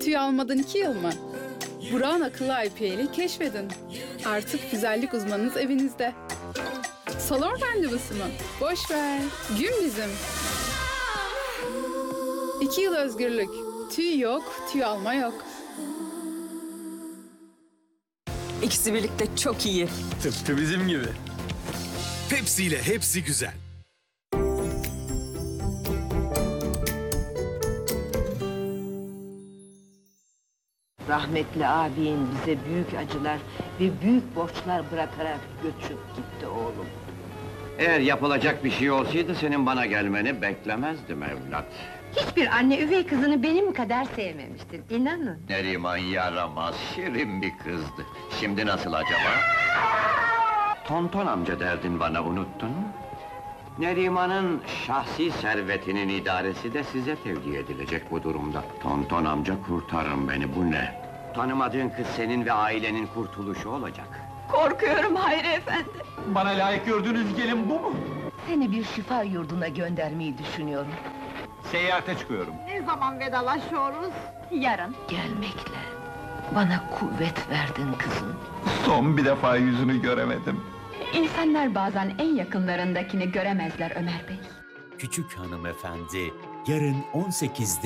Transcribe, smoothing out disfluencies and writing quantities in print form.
Tüy almadan 2 yıl mı? Burak'ın akıllı IPL'i keşfedin. Artık güzellik uzmanınız evinizde. Salon randevusu mu? Boş ver. Gün bizim. 2 yıl özgürlük. Tüy yok, tüy alma yok. İkisi birlikte çok iyi. Tıpkı bizim gibi. Pepsi ile hepsi güzel. Rahmetli abin bize büyük acılar ve büyük borçlar bırakarak göçüp gitti oğlum. Eğer yapılacak bir şey olsaydı senin bana gelmeni beklemezdim evlat. Hiçbir anne üvey kızını benim kadar sevmemiştir, inanın. Neriman yaramaz, şirin bir kızdı. Şimdi nasıl acaba? Tonton amca derdin bana, unuttun mu? Neriman'ın şahsi servetinin idaresi de size tevdi edilecek bu durumda. Tonton amca kurtarın beni, bu ne? Tanımadığın kız senin ve ailenin kurtuluşu olacak. Korkuyorum Hayri efendi. Bana layık gördüğünüz gelin bu mu? Seni bir şifa yurduna göndermeyi düşünüyorum. Seyahate çıkıyorum. Ne zaman vedalaşıyoruz? Yarın. Gelmekle bana kuvvet verdin kızım. Son bir defa yüzünü göremedim. İnsanlar bazen en yakınlarındakini göremezler Ömer Bey. Küçük Hanımefendi yarın 18'de